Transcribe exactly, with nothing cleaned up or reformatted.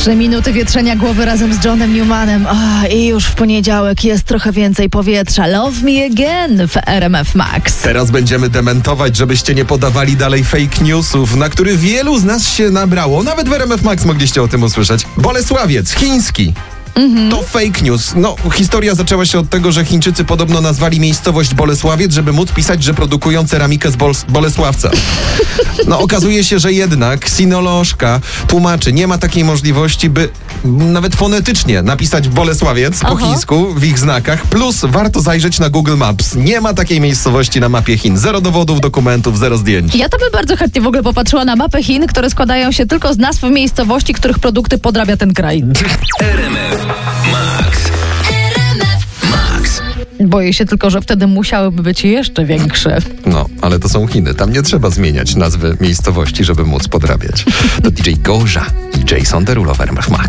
Trzy minuty wietrzenia głowy razem z Johnem Newmanem. Oh, i już w poniedziałek jest trochę więcej powietrza. Love Me Again w R M F Max. Teraz będziemy dementować, żebyście nie podawali dalej fake newsów, na który wielu z nas się nabrało. Nawet w R M F Max mogliście o tym usłyszeć. Bolesławiec, chiński. Mm-hmm. To fake news. No, historia zaczęła się od tego, że Chińczycy podobno nazwali miejscowość Bolesławiec, żeby móc pisać, że produkują ceramikę z Bol- Bolesławca. No, okazuje się, że jednak sinolożka tłumaczy, nie ma takiej możliwości, by nawet fonetycznie napisać Bolesławiec po Aha. chińsku w ich znakach, plus warto zajrzeć na Google Maps. Nie ma takiej miejscowości na mapie Chin. Zero dowodów, dokumentów, zero zdjęć. Ja to bym bardzo chętnie w ogóle popatrzyła na mapę Chin, które składają się tylko z nazw miejscowości, których produkty podrabia ten kraj. R M F Max. R M F Max. Boję się tylko, że wtedy musiałyby być jeszcze większe. No, ale to są Chiny. Tam nie trzeba zmieniać nazwy miejscowości, żeby móc podrabiać. To D J Goja i Jason Derulo w R M F Max.